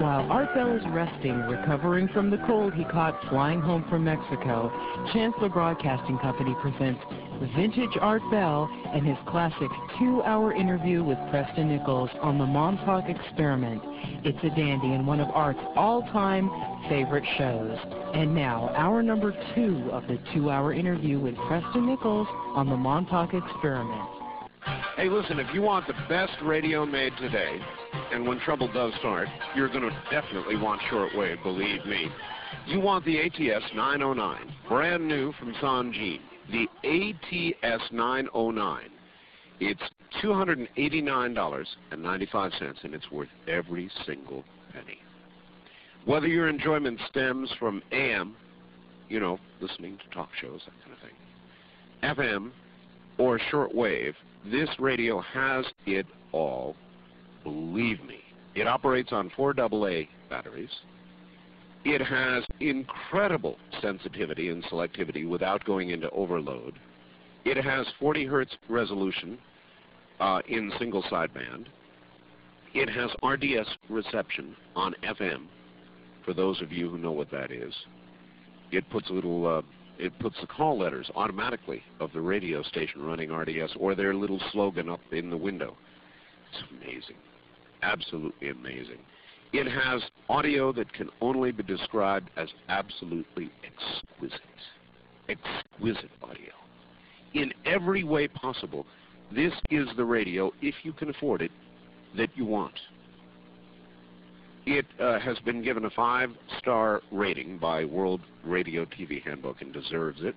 While Art Bell is resting, recovering from the cold he caught flying home from Mexico, Chancellor Broadcasting Company presents Vintage Art Bell and his classic 2-hour interview with Preston Nichols on the Montauk Experiment. It's a dandy and one of Art's all-time favorite shows. And now, hour number 2 of the 2-hour interview with Preston Nichols on the Montauk Experiment. Hey, listen, if you want the best radio made today, and when trouble does start, you're going to definitely want shortwave, believe me. You want the ATS 909, brand new from Sangean. The ATS 909. It's $289.95, and it's worth every single penny. Whether your enjoyment stems from AM, you know, listening to talk shows, that kind of thing, FM, or shortwave, this radio has it all. Believe me. It operates on 4 AA batteries. It has incredible sensitivity and selectivity without going into overload. It has 40 hertz resolution in single sideband. It has RDS reception on FM. For those of you who know what that is, it puts a little. It puts the call letters automatically of the radio station running RDS or their little slogan up in the window. It's amazing. Absolutely amazing. It has audio that can only be described as absolutely exquisite. Exquisite audio. In every way possible, this is the radio, if you can afford it, that you want. It has been given a 5-star rating by World Radio TV Handbook and deserves it.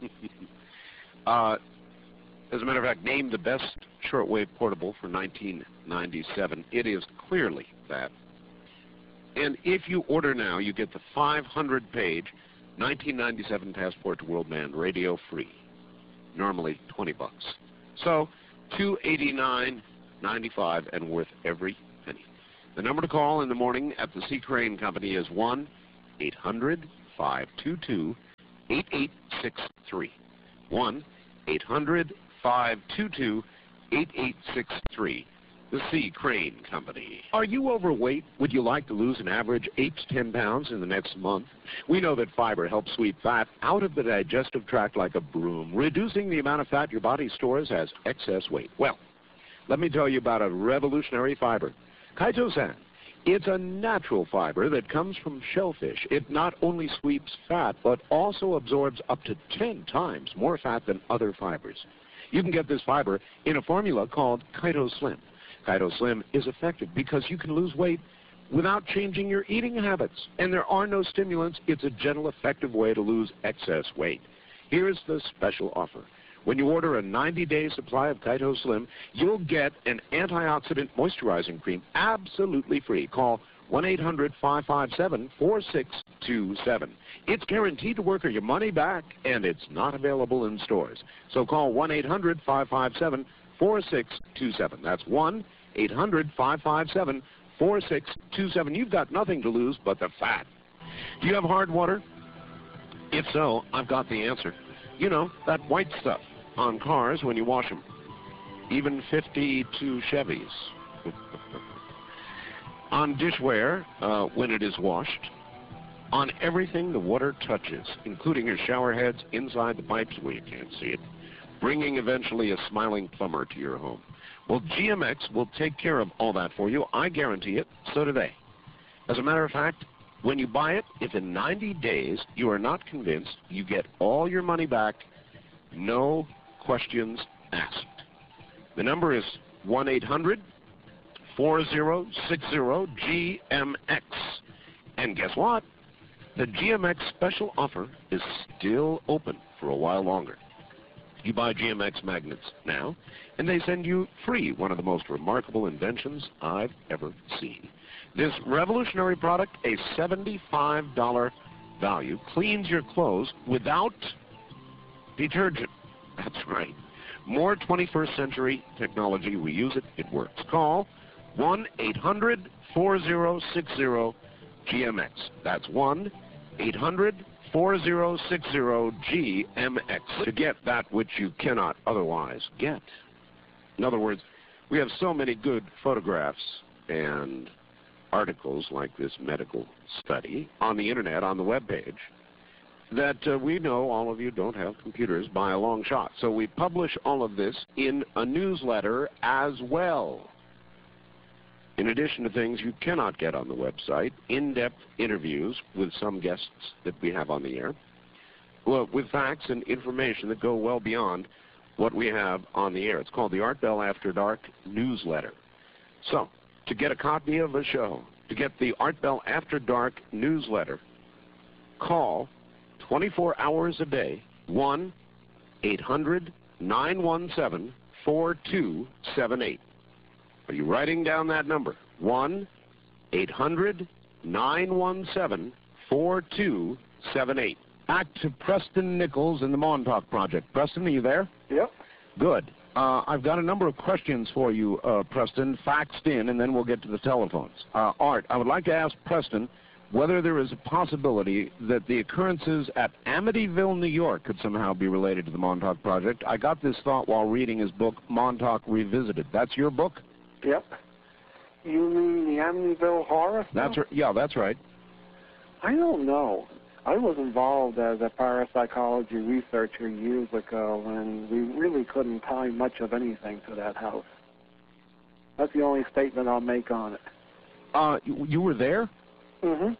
As a matter of fact, named the best shortwave portable for 1997. It is clearly that. And if you order now, you get the 500-page 1997 Passport to World Band radio free. Normally $20. So $289.95 and worth every penny. The number to call in the morning at the C. Crane Company is 1-800-522-8863. 1-800-522-8863. The C. Crane Company. Are you overweight? Would you like to lose an average 8 to 10 pounds in the next month? We know that fiber helps sweep fat out of the digestive tract like a broom, reducing the amount of fat your body stores as excess weight. Well, let me tell you about a revolutionary fiber, chitosan. It's a natural fiber that comes from shellfish. It not only sweeps fat, but also absorbs up to 10 times more fat than other fibers. You can get this fiber in a formula called ChitoSlim. ChitoSlim is effective because you can lose weight without changing your eating habits. And there are no stimulants. It's a gentle, effective way to lose excess weight. Here's the special offer. When you order a 90-day supply of ChitoSlim, you'll get an antioxidant moisturizing cream absolutely free. Call 1-800-557-4627. It's guaranteed to work or your money back, and it's not available in stores. So call 1-800-557-4627. That's 1-800-557-4627. You've got nothing to lose but the fat. Do you have hard water? If so, I've got the answer. You know, that white stuff on cars when you wash them. Even 52 Chevys. On dishware when it is washed. On everything the water touches, including your shower heads, inside the pipes where you can't see it, bringing eventually a smiling plumber to your home. Well, GMX will take care of all that for you. I guarantee it. So do they. As a matter of fact, when you buy it, if in 90 days you are not convinced, you get all your money back, no questions asked. The number is 1-800-4060-GMX. And guess what? The GMX special offer is still open for a while longer. You buy GMX magnets now, and they send you free one of the most remarkable inventions I've ever seen. This revolutionary product, a $75 value, cleans your clothes without detergent. That's right. More 21st century technology. We use it. It works. Call 1-800-4060-GMX. That's 1-800-4060-GMX to get that which you cannot otherwise get. In other words, we have so many good photographs and articles like this medical study on the internet, on the web page, that we know all of you don't have computers by a long shot. So we publish all of this in a newsletter as well. In addition to things you cannot get on the website, in-depth interviews with some guests that we have on the air, well, with facts and information that go well beyond what we have on the air. It's called the Art Bell After Dark newsletter. So, to get a copy of the show, to get the Art Bell After Dark newsletter, call 24 hours a day, 1-800-917-4278. Are you writing down that number? 1-800-917-4278. Back to Preston Nichols and the Montauk Project. Preston, are you there? Yep. Good. I've got a number of questions for you, Preston, faxed in, and then we'll get to the telephones. Art, I would like to ask Preston whether there is a possibility that the occurrences at Amityville, New York could somehow be related to the Montauk Project. I got this thought while reading his book, Montauk Revisited. That's your book? Yep. You mean the Amityville horror stuff? Yeah, that's right. I don't know. I was involved as a parapsychology researcher years ago, and we really couldn't tie much of anything to that house. That's the only statement I'll make on it. You were there? Mm-hmm.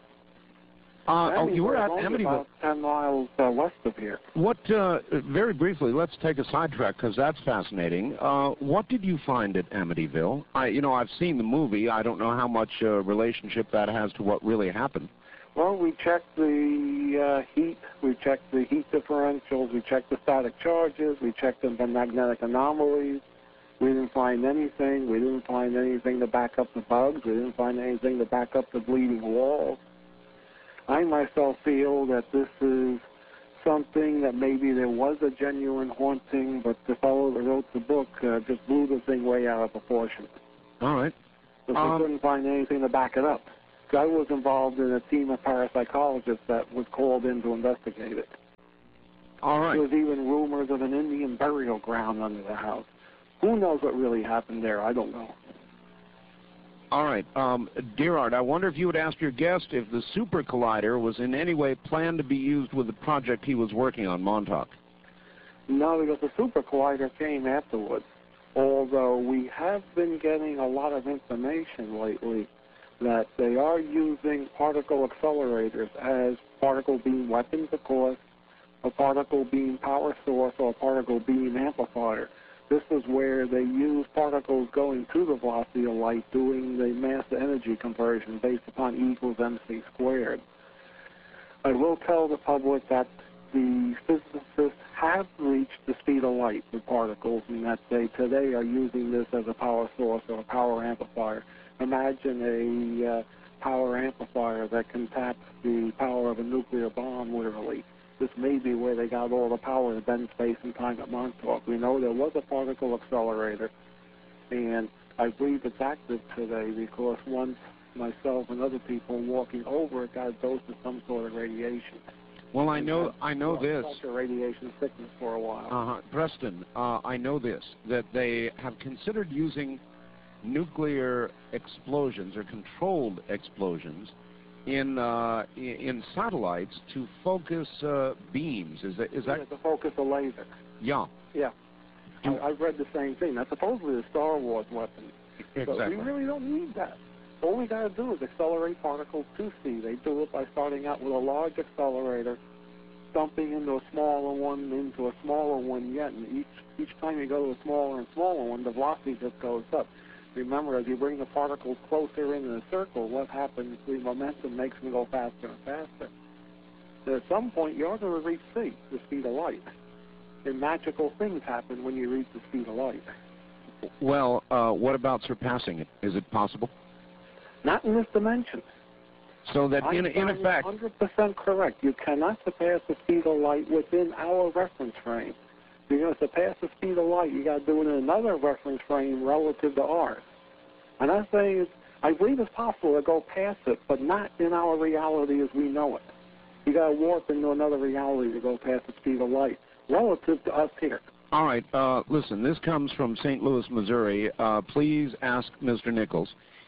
You were at Amityville. About 10 miles west of here. What, very briefly, let's take a sidetrack because that's fascinating. What did you find at Amityville? I've seen the movie. I don't know how much relationship that has to what really happened. Well, we checked the heat, we checked the heat differentials, we checked the static charges, we checked the magnetic anomalies. We didn't find anything. We didn't find anything to back up the bugs. We didn't find anything to back up the bleeding walls. I myself feel that this is something that maybe there was a genuine haunting, but the fellow that wrote the book just blew the thing way out of proportion. All right. But we couldn't find anything to back it up. I was involved in a team of parapsychologists that was called in to investigate it. All right. There was even rumors of an Indian burial ground under the house. Who knows what really happened there? I don't know. All right. Dear Art, I wonder if you would ask your guest if the Super Collider was in any way planned to be used with the project he was working on, Montauk. No, because the Super Collider came afterwards. Although we have been getting a lot of information lately that they are using particle accelerators as particle beam weapons, of course, a particle beam power source, or a particle beam amplifier. This is where they use particles going through the velocity of light, doing the mass-to-energy conversion based upon E equals mc squared. I will tell the public that the physicists have reached the speed of light with particles, and that they today are using this as a power source or a power amplifier. Imagine a power amplifier that can tap the power of a nuclear bomb, literally. This may be where they got all the power to bend space and time at Montauk. We know there was a particle accelerator, and I believe it's active today because once myself and other people walking over it got a dose of some sort of radiation. Well, I know this. Radiation sickness for a while. Preston, I know this, that they have considered using nuclear explosions or controlled explosions in satellites to focus beams. Is that to focus a laser? Yeah. Yeah. I've read the same thing. That's supposedly a Star Wars weapon. Exactly. But we really don't need that. All we got to do is accelerate particles to see. They do it by starting out with a large accelerator, dumping into a smaller one, into a smaller one yet, and each time you go to a smaller and smaller one, the velocity just goes up. Remember, as you bring the particles closer into the circle, what happens? The momentum makes them go faster and faster. And at some point, you're going to reach C, the speed of light. And magical things happen when you reach the speed of light. Well, what about surpassing it? Is it possible? Not in this dimension. So that in effect... 100% correct. You cannot surpass the speed of light within our reference frame. If you're going to surpass the speed of light, you got to do it in another reference frame relative to ours. And I'm saying, I believe it's possible to go past it, but not in our reality as we know it. You got to warp into another reality to go past the speed of light relative to us here. All right. Listen, this comes from St. Louis, Missouri. Please ask Mr. Nichols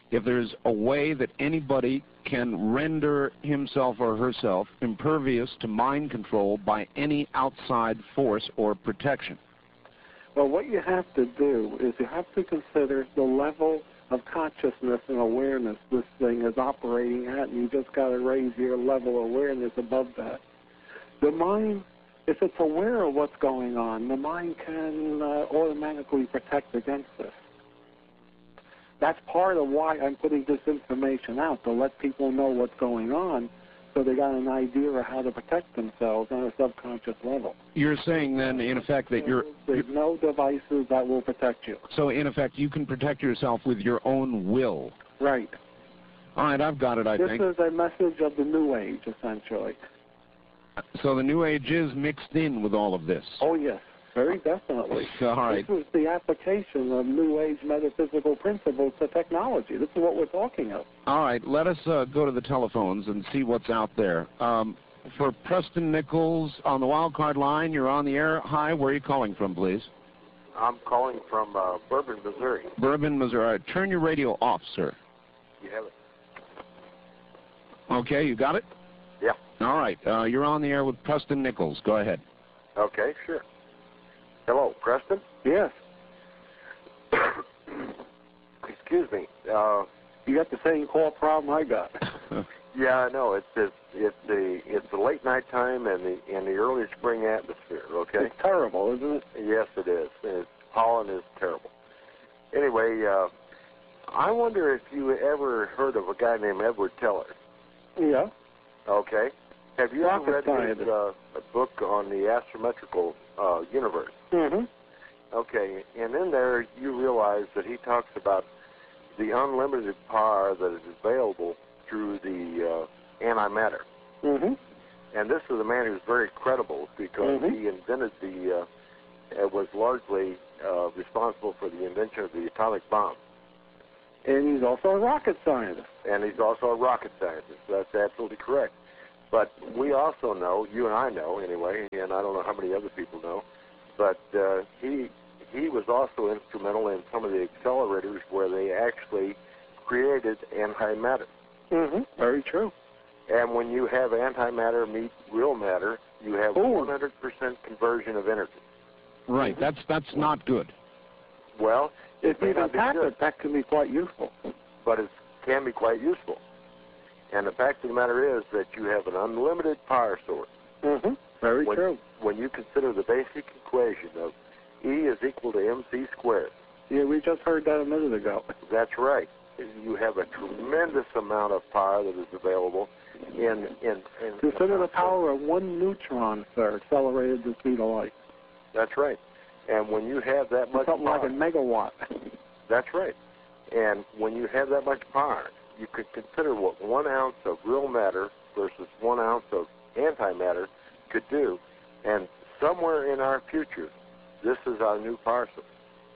if there's a way that anybody can render himself or herself impervious to mind control by any outside force or protection. Well, what you have to do is you have to consider the level of consciousness and awareness this thing is operating at, and you just got to raise your level of awareness above that. The mind, if it's aware of what's going on, the mind can automatically protect against this. That's part of why I'm putting this information out, to let people know what's going on, so they got an idea of how to protect themselves on a subconscious level. You're saying then, in effect, that there's no devices that will protect you. So, in effect, you can protect yourself with your own will. Right. All right, I've got it, I think. This is a message of the New Age, essentially. So the New Age is mixed in with all of this. Oh, yes, very definitely. All right. This is the application of New Age metaphysical principles to technology. This is what we're talking of. All right, let us go to the telephones and see what's out there. For Preston Nichols on the wild card line, you're on the air. Hi, where are you calling from, please? I'm calling from Bourbon, Missouri. Bourbon, Missouri. All right, turn your radio off, sir. You have it? Okay, you got it? Yeah. All right, you're on the air with Preston Nichols. Go ahead. Okay, sure. Hello, Preston? Yes. Excuse me. You got the same call problem I got. Yeah, I know. It's the late night time and the early spring atmosphere. Okay. It's terrible, isn't it? Yes, it is. Pollen is terrible. Anyway, I wonder if you ever heard of a guy named Edward Teller. Yeah. Okay. Have you ever read his a book on the astrometrical universe? Mm-hmm. Okay, and in there you realize that he talks about the unlimited power that is available through the antimatter. Mm-hmm. And this is a man who's very credible because he invented was largely responsible for the invention of the atomic bomb. And he's also a rocket scientist. And he's also a rocket scientist. That's absolutely correct. But we also know, you and I know anyway, and I don't know how many other people know, but he was also instrumental in some of the accelerators where they actually created antimatter. Mm-hmm. Very true. And when you have antimatter meet real matter, you have 100% conversion of energy. Right. That's not good. Well, if you can tap it, that can be quite useful. But it can be quite useful. And the fact of the matter is that you have an unlimited power source. Mm-hmm. Very true. When you consider the basic equation of E is equal to mc squared. Yeah, we just heard that a minute ago. That's right. You have a tremendous amount of power that is available in consider the power of one neutron, sir, accelerated the speed of light. That's right. And when you have that much something power, like a megawatt. That's right. And when you have that much power, you could consider what 1 ounce of real matter versus 1 ounce of antimatter could do. And somewhere in our future, this is our new power source.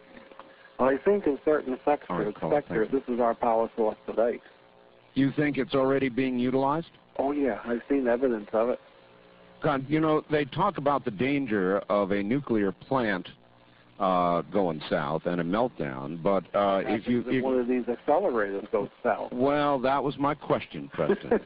I think in certain sectors, this is our power source today. You think it's already being utilized? Oh, yeah. I've seen evidence of it. God, you know, they talk about the danger of a nuclear plant going south and a meltdown, but if one of these accelerators goes south. Well, that was my question, Preston.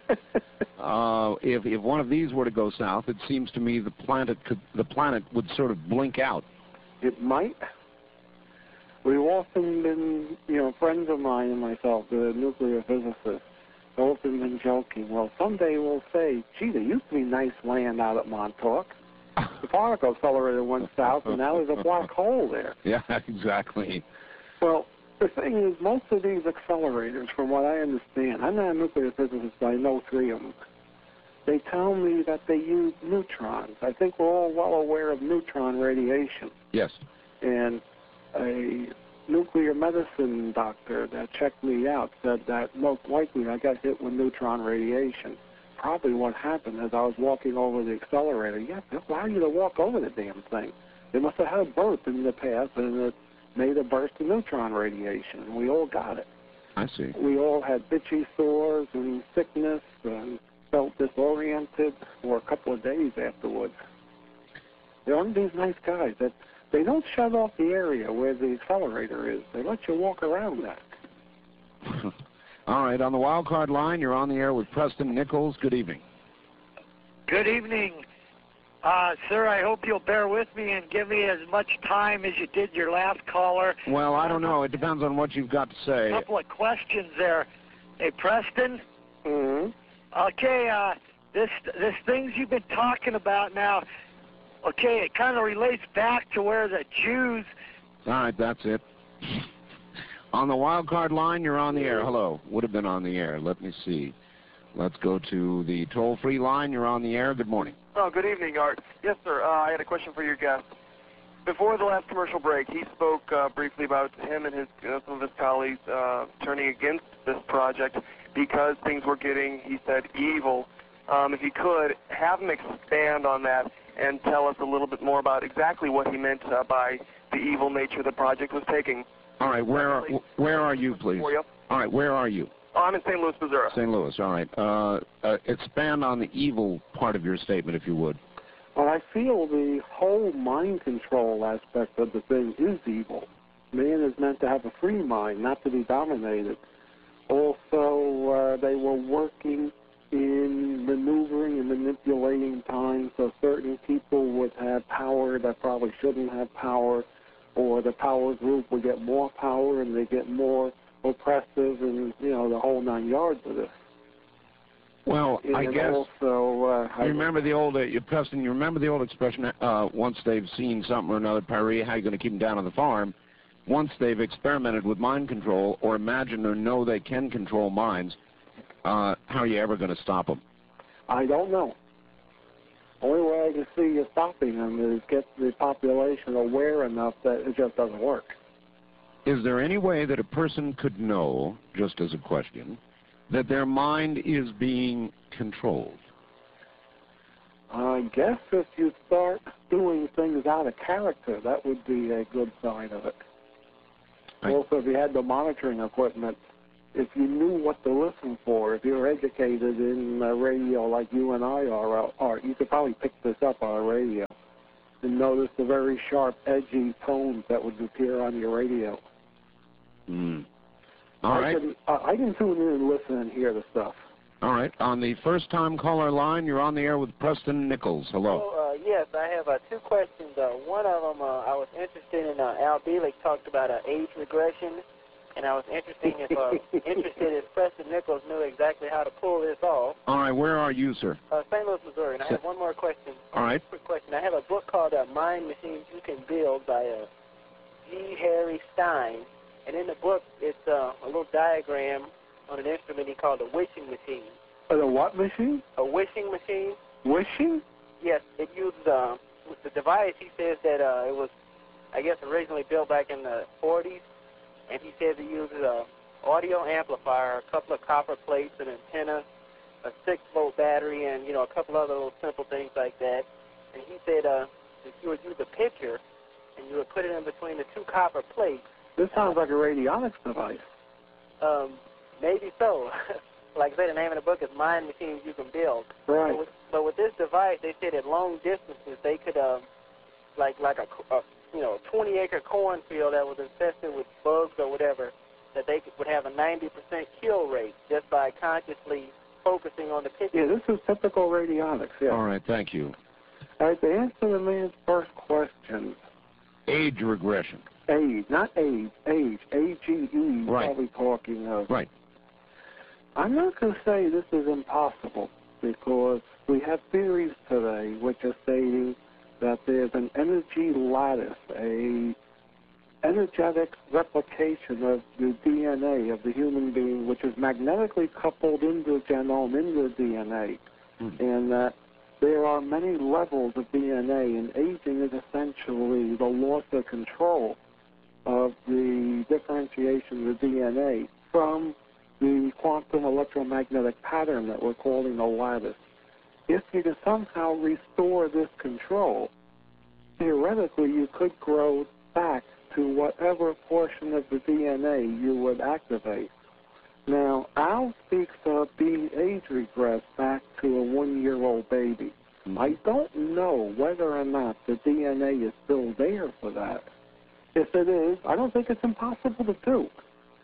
If one of these were to go south, it seems to me the planet would sort of blink out. It might. We've often been, friends of mine and myself, the nuclear physicists, often been joking. Well, someday we'll say, gee, there used to be nice land out at Montauk. The particle accelerator went south, and now there's a black hole there. Yeah, exactly. Well, the thing is, most of these accelerators, from what I understand, I'm not a nuclear physicist, but I know 3 of them. They tell me that they use neutrons. I think we're all well aware of neutron radiation. Yes. And a nuclear medicine doctor that checked me out said that most likely I got hit with neutron radiation. Probably what happened as I was walking over the accelerator. Yeah, they allow you to walk over the damn thing. They must have had a burst in the past, and it made a burst of neutron radiation, and we all got it. I see. We all had bitchy sores and sickness and felt disoriented for a couple of days afterwards. There aren't these nice guys that they don't shut off the area where the accelerator is. They let you walk around that. All right, on the wild card line, you're on the air with Preston Nichols. Good evening. Good evening. Sir, I hope you'll bear with me and give me as much time as you did your last caller. Well, I don't know. It depends on what you've got to say. A couple of questions there. Hey, Preston? Mm-hmm. Okay, this things you've been talking about now, okay, it kind of relates back to where the Jews... All right, that's it. On the wild card line, you're on the air. Hello. Would have been on the air. Let me see. Let's go to the toll-free line. You're on the air. Good morning. Oh, good evening, Art. Yes, sir. I had a question for your guest. Before the last commercial break, he spoke briefly about him and some of his colleagues turning against this project because things were getting, he said, evil. If you could, have him expand on that and tell us a little bit more about exactly what he meant by the evil nature the project was taking. All right, where are you, please? All right, where are you? Oh, I'm in St. Louis, Missouri. St. Louis, all right. Expand on the evil part of your statement, if you would. Well, I feel the whole mind control aspect of the thing is evil. Man is meant to have a free mind, not to be dominated. Also, they were working in maneuvering and manipulating time so certain people would have power that probably shouldn't have power, or the power group would get more power and they get more oppressive, and, you know, the whole 9 yards of this. Well, and I guess also, you remember the old, Preston, you remember the old expression, once they've seen something or another, Paris, how are you going to keep them down on the farm? Once they've experimented with mind control or imagine or know they can control minds, how are you ever going to stop them? I don't know. Only way I can see you stopping them is get the population aware enough that it just doesn't work. Is there any way that a person could know, just as a question, that their mind is being controlled? I guess if you start doing things out of character, that would be a good sign of it. Also, if you had the monitoring equipment, if you knew what to listen for, if you're educated in radio like you and I are, you could probably pick this up on a radio and notice the very sharp, edgy tones that would appear on your radio. All right. I can tune in and listen and hear the stuff. All right. On the first-time caller line, you're on the air with Preston Nichols. Hello. Yes, I have two questions. One of them, I was interested in, Al Bielek talked about age regression, and I was interested if Preston Nichols knew exactly how to pull this off. All right. Where are you, sir? St. Louis, Missouri. And I have one more question. All right. Quick question. I have a book called Mind Machines You Can Build by G. Harry Stein. And in the book, it's a little diagram on an instrument he called a wishing machine. A what machine? A wishing machine. Wishing? Yes, it uses with the device. He says that it was, I guess, originally built back in the 40s, and he says it uses a audio amplifier, a couple of copper plates, an antenna, a 6-volt battery, and a couple other little simple things like that. And he said that you would use a pitcher, and you would put it in between the two copper plates. This sounds like a radionics device. Maybe so. Like I say, the name of the book is Mind Machines You Can Build. Right. But with this device, they said at long distances they could, like a 20-acre cornfield that was infested with bugs or whatever, that they would have a 90% kill rate just by consciously focusing on the pitcher. Yeah, this is typical radionics. Yeah. All right. Thank you. All right. To answer the man's first question. Age regression. Age, not age. Age. A-G-E. Right. Probably talking of. Right. I'm not going to say this is impossible because we have theories today which are stating that there's an energy lattice, a energetic replication of the DNA of the human being, which is magnetically coupled into the genome, into the DNA, and that there are many levels of DNA, and aging is essentially the loss of control of the differentiation of the DNA from the quantum electromagnetic pattern that we're calling a lattice. If you can somehow restore this control, theoretically you could grow back to whatever portion of the DNA you would activate. Now, Al speaks of being age regressed back to a 1-year-old baby. I don't know whether or not the DNA is still there for that. If it is, I don't think it's impossible to do.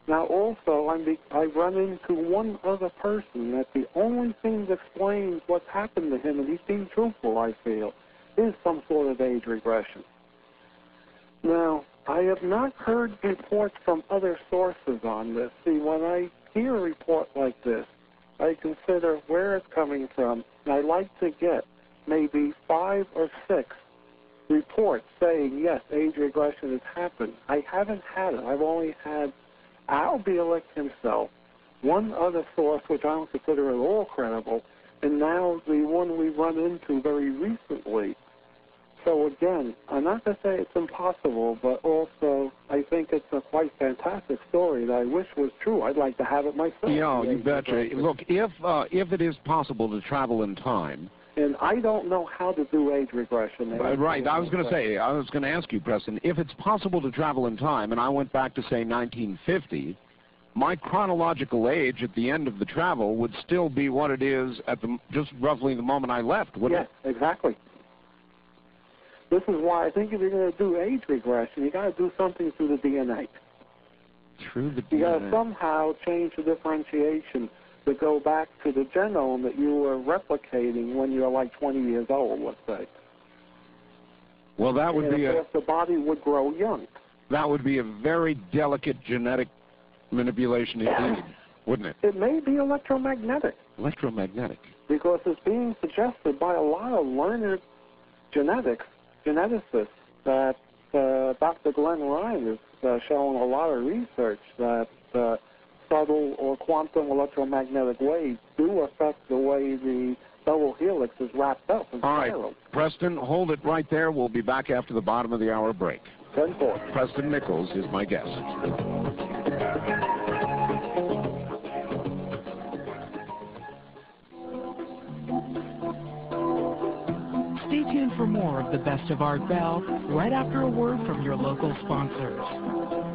Now, also, I run into one other person that the only thing that explains what's happened to him, and he seemed truthful, I feel, is some sort of age regression. Now, I have not heard reports from other sources on this. See, when I hear a report like this, I consider where it's coming from, and I like to get maybe 5 or 6 reports saying, yes, age regression has happened. I haven't had it. I've only had Al Bielek himself, one other source which I don't consider at all credible, and now the one we run into very recently. So again, I'm not going to say it's impossible, but also I think it's a quite fantastic story that I wish was true. I'd like to have it myself. Yeah, you betcha. Look, if it is possible to travel in time, and I don't know how to do age regression. Right, I was going to ask you, Preston, if it's possible to travel in time, and I went back to, say, 1950, my chronological age at the end of the travel would still be what it is at just roughly the moment I left, wouldn't it? Yes, exactly. This is why I think if you're going to do age regression, you got to do something through the DNA. Through the DNA. You got to somehow change the differentiation to go back to the genome that you were replicating when you were like 20 years old, let's say. Well, that would be the body would grow young. That would be a very delicate genetic manipulation indeed, wouldn't it? It may be electromagnetic. Electromagnetic. Because it's being suggested by a lot of learned geneticists that Dr. Glenn Ryan is showing a lot of research that subtle or quantum electromagnetic waves do affect the way the double helix is wrapped up in spiral. All right, Preston, hold it right there. We'll be back after the bottom of the hour break. 10-4. Preston Nichols is my guest. Stay tuned for more of the Best of Art Bell right after a word from your local sponsors.